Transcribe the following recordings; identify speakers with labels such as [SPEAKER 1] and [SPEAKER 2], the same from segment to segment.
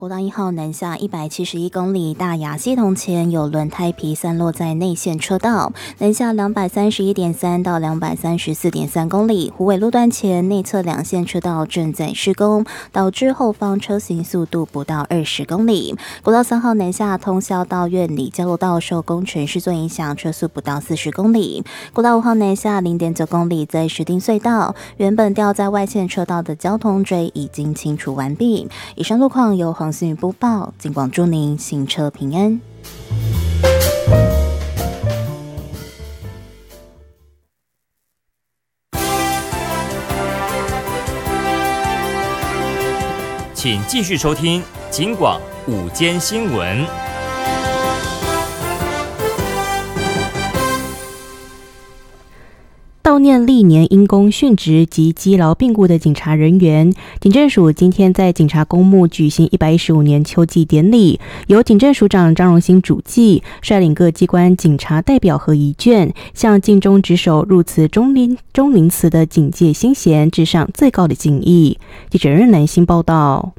[SPEAKER 1] 国道1号南下171公里，大雅系统前有轮胎皮散落在内线车道，南下231.3到234.3公里，虎尾路段前内侧两线车道正在施工，导致后方车行速度不到20公里。国道3号南下通霄到苑里交流道受工程施作影响，车速不到40公里。国道5号南下0.9公里，在石碇隧道，原本掉在外线车道的交通锥已经清除完毕。以上路况由黄新宇播报，尽管祝您行车平安。
[SPEAKER 2] 请继续收听警广午间新闻。
[SPEAKER 3] 悼念历年因公殉职及积劳病故的警察人员，警政署今天在警察公墓举行115年秋祭典礼，由警政署长张荣兴主祭，率领各机关警察代表和仪眷，向尽忠职守、入祠忠陵祠的警界先贤致上最高的敬意。记者任南星报道。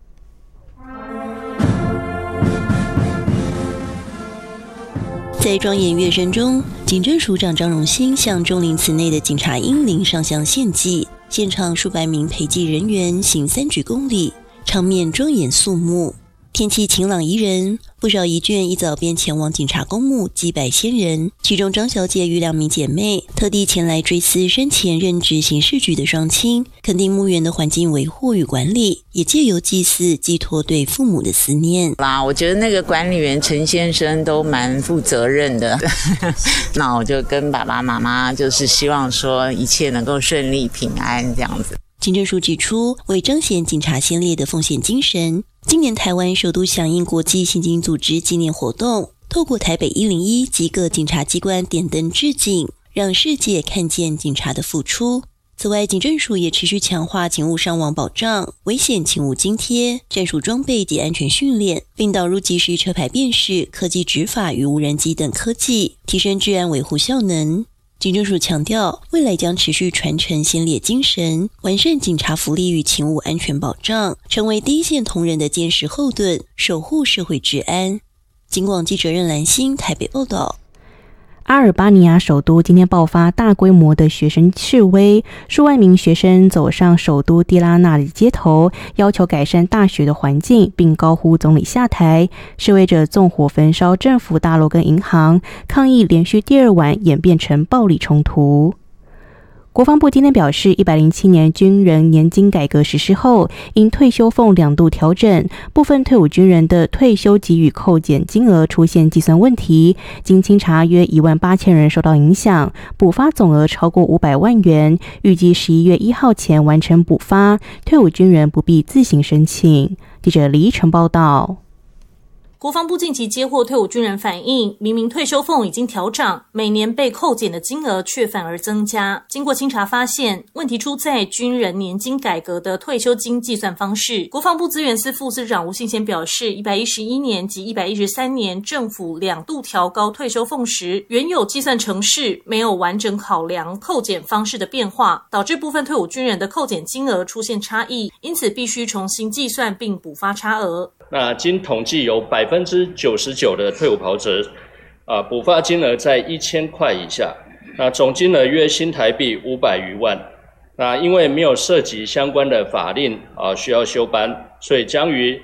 [SPEAKER 4] 在庄严乐声中，警政署长张荣兴向忠陵祠内的警察英灵上香献祭，现场数百名陪祭人员行3鞠躬礼，场面庄严肃穆。天气晴朗宜人，不少仪眷一早便前往警察公墓祭拜先人，其中张小姐与2名姐妹特地前来追思生前任职刑事局的双亲，肯定墓园的环境维护与管理，也借由祭祀寄托对父母的思念。
[SPEAKER 5] 我觉得那个管理员陈先生都蛮负责任的那我就跟爸爸妈妈就是希望说一切能够顺利平安这样子。
[SPEAKER 4] 警政署指出，为彰显警察先烈的奉献精神，今年台湾首度响应国际刑警组织纪念活动，透过台北101及各警察机关点灯致敬，让世界看见警察的付出。此外，警政署也持续强化警务伤亡保障、危险勤务津贴、战术装备及安全训练，并导入即时车牌辨识、科技执法与无人机等科技，提升治安维护效能。警政署强调，未来将持续传承先烈精神，完善警察福利与勤务安全保障，成为第一线同仁的坚实后盾，守护社会治安。警广记者任兰心台北报道。
[SPEAKER 3] 阿尔巴尼亚首都今天爆发大规模的学生示威，数万名学生走上首都蒂拉纳的街头，要求改善大学的环境，并高呼总理下台。示威者纵火焚烧政府大楼跟银行，抗议连续第2晚演变成暴力冲突。国防部今天表示，107年军人年金改革实施后，因退休俸2度调整，部分退伍军人的退休给予扣减金额出现计算问题，经清查约18000人受到影响，补发总额超过500万元，预计11月1号前完成补发，退伍军人不必自行申请。记者李依晨报道。
[SPEAKER 6] 国防部近期接获退伍军人反映，明明退休俸已经调涨，每年被扣减的金额却反而增加。经过清查发现，问题出在军人年金改革的退休金计算方式。国防部资源司副司长吴信贤表示，111年及113年政府2度调高退休俸时，原有计算程式没有完整考量扣减方式的变化，导致部分退伍军人的扣减金额出现差异，因此必须重新计算并补发差额。
[SPEAKER 7] 那经统计有99%的退伍袍泽补发金额在1000块以下，那总金额约新台币500余万。那因为没有涉及相关的法令需要修班，所以将于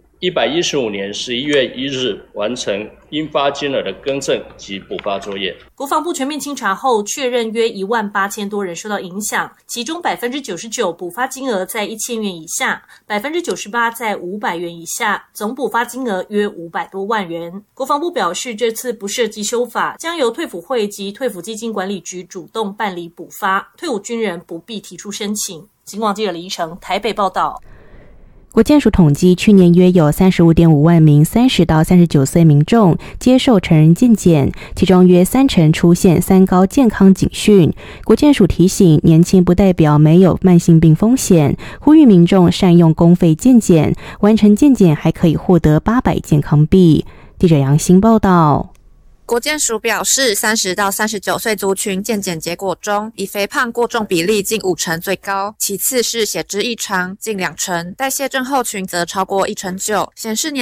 [SPEAKER 7] 115年11月1日完成应发金额的更正及补发作业。
[SPEAKER 6] 国防部全面清查后，确认约18000多人受到影响，其中99%补发金额在1000元以下，98%在500元以下，总补发金额约500多万元。国防部表示，这次不涉及修法，将由退辅会及退辅基金管理局主动办理补发，退伍军人不必提出申请。警广记者李依晨台北报道。
[SPEAKER 3] 国健署统计，去年约有35.5万名30到39岁民众接受成人健检，其中约30%出现3高健康警讯。国健署提醒，年轻不代表没有慢性病风险，呼吁民众善用公费健检，完成健检还可以获得800健康币。记者杨欣报道。
[SPEAKER 8] 国健署表示，30到39岁族群健检结果中，以肥胖过重比例近50%最高，其次是血脂异常近20%，代谢症候群则超过9%，显示